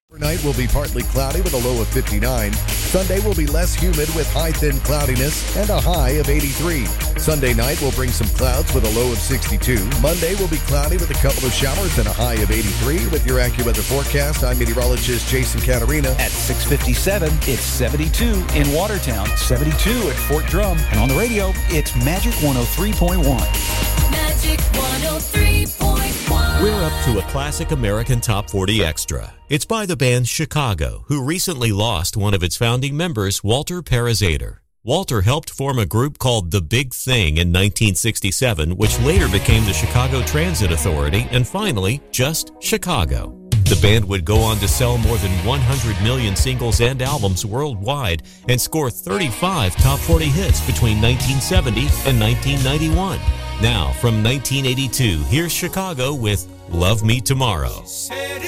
Overnight will be partly cloudy with a low of 59. Sunday will be less humid with high thin cloudiness and a high of 83. Sunday night will bring some clouds with a low of 62. Monday will be cloudy with a couple of showers and a high of 83. With your AccuWeather forecast, I'm meteorologist Jason Catarina. At 6:57, it's 72 in Watertown, 72 at Fort Drum, and on the radio, it's Magic 103.1. Magic 103.1. We're up to a classic American Top 40 Extra. It's by the band Chicago, who recently lost one of its founding members, Walter Parazater. Walter helped form a group called The Big Thing in 1967, which later became the Chicago Transit Authority, and finally, just Chicago. The band would go on to sell more than 100 million singles and albums worldwide and score 35 top 40 hits between 1970 and 1991. Now, from 1982, here's Chicago with Love Me Tomorrow.